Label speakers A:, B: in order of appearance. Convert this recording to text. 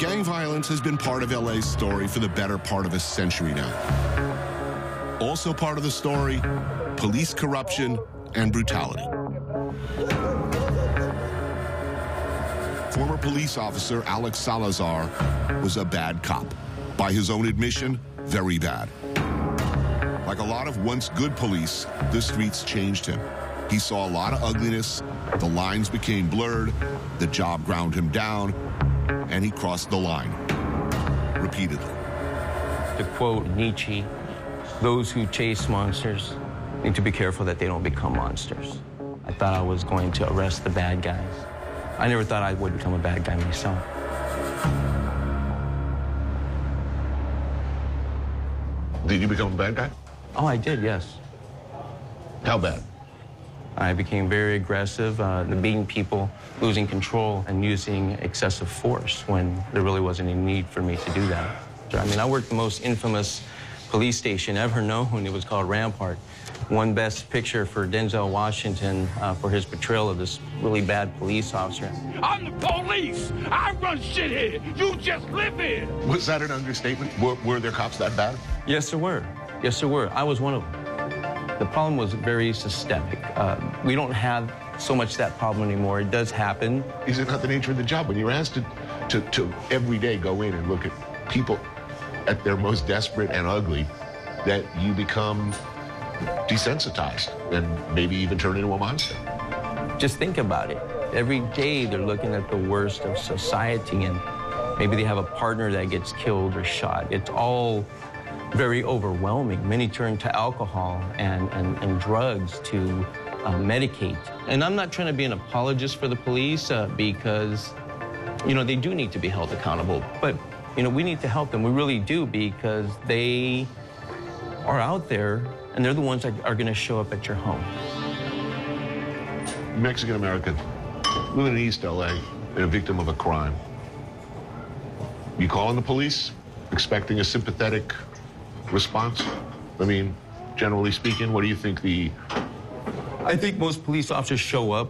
A: Gang violence has been part of LA's story for the better part of a century now. Also part of the story, police corruption and brutality. Former police officer Alex Salazar was a bad cop. By his own admission, very bad. Like a lot of once good police, the streets changed him. He saw a lot of ugliness, the lines became blurred, the job ground him down, and he crossed the line, repeatedly.
B: To quote Nietzsche, those who chase monsters need to be careful that they don't become monsters. I thought I was going to arrest the bad guys. I never thought I would become a bad guy myself.
C: Did you become a bad guy?
B: Oh, I did, yes.
C: How bad?
B: I became very aggressive, beating people, losing control, and using excessive force when there really wasn't any need for me to do that. I mean, I worked the most infamous police station ever known. It was called Rampart. Won Best Picture for Denzel Washington for his portrayal of this really bad police officer.
D: I'm the police! I run shit here! You just live here!
C: Was that an understatement? Were there cops that bad?
B: Yes, there were. Yes, there were. I was one of them. The problem was very systemic. We don't have so much that problem anymore. It does happen.
C: Is it not the nature of the job when you're asked to every day go in and look at people at their most desperate and ugly that you become desensitized and maybe even turn into a monster?
B: Just think about it. Every day they're looking at the worst of society, and maybe they have a partner that gets killed or shot. It's all very overwhelming. Many turn to alcohol and drugs to medicate. And I'm not trying to be an apologist for the police because, you know, they do need to be held accountable. But, you know, we need to help them. We really do, because they are out there and they're the ones that are going to show up at your home.
C: Mexican-American, living in East LA and a victim of a crime. You calling the police, expecting a sympathetic response? I mean, generally speaking, what do you think
B: I think most police officers show up